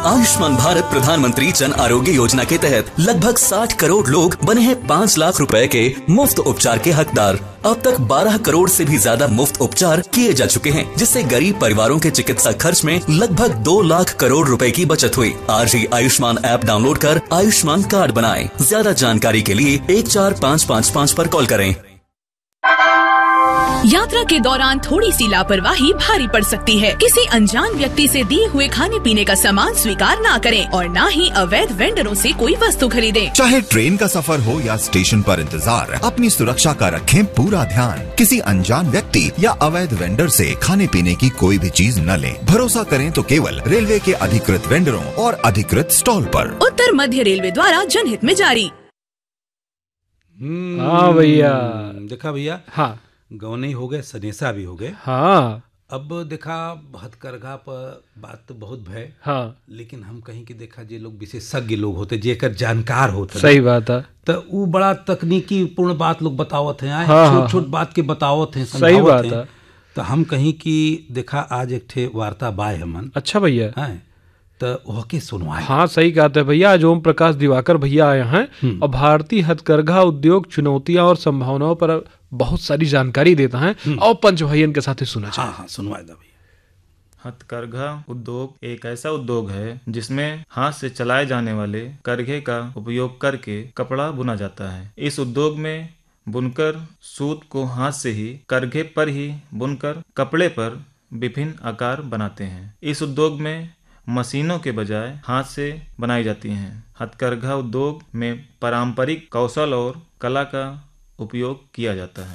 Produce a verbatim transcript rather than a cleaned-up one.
आयुष्मान भारत प्रधानमंत्री जन आरोग्य योजना के तहत लगभग साठ करोड़ लोग बने हैं पाँच लाख रुपए के मुफ्त उपचार के हकदार। अब तक बारह करोड़ से भी ज्यादा मुफ्त उपचार किए जा चुके हैं, जिससे गरीब परिवारों के चिकित्सा खर्च में लगभग दो लाख करोड़ रुपए की बचत हुई। आज ही आयुष्मान ऐप डाउनलोड कर आयुष्मान कार्ड बनाएं। ज्यादा जानकारी के लिए एक चार पाँच पाँच पाँच पर कॉल करें। यात्रा के दौरान थोड़ी सी लापरवाही भारी पड़ सकती है। किसी अनजान व्यक्ति से दिए हुए खाने पीने का सामान स्वीकार ना करें और ना ही अवैध वेंडरों से कोई वस्तु खरीदें। चाहे ट्रेन का सफर हो या स्टेशन पर इंतजार, अपनी सुरक्षा का रखें पूरा ध्यान। किसी अनजान व्यक्ति या अवैध वेंडर से खाने पीने की कोई भी चीज न लें। भरोसा करें तो केवल रेलवे के अधिकृत वेंडरों और अधिकृत स्टॉल पर। उत्तर मध्य रेलवे द्वारा जनहित में जारी। हाँ भैया, देखा भैया, हाँ गौने हो गए, सनेसा भी हो गए। हाँ अब देखा हथकरघा पर बात तो बहुत भय, हाँ, लेकिन हम कहीं के देखा जे लोग विशेषज्ञ लोग होते, जेकर जानकार होते, सही बात है, तो वो बड़ा तकनीकी पूर्ण बात लोग बतावत हैं, हाँ, छोट हाँ, छोट बात के बतावत हैं, सही बात है। तो हम कहीं की देखा आज एक ठे वार्ता बाय हमन। अच्छा भैया, है तो वह सुनवाए। हाँ सही कहते हैं भैया। आज ओम प्रकाश दिवाकर भैया आए हैं और भारतीय हथकरघा उद्योग चुनौतियां और संभावनाओं पर बहुत सारी जानकारी देता है। और पंच भैया के साथ ही सुना चाहिए। हाँ हाँ सुनवाए दा भैया। हथकरघा उद्योग एक ऐसा उद्योग है जिसमें हाथ से चलाए जाने वाले करघे का उपयोग करके कपड़ा बुना जाता है। इस उद्योग में बुनकर सूत को हाथ से ही करघे पर ही बुनकर कपड़े पर विभिन्न आकार बनाते हैं। इस उद्योग में मशीनों के बजाय हाथ से बनाई जाती हैं। हथकरघा उद्योग में पारंपरिक कौशल और कला का उपयोग किया जाता है।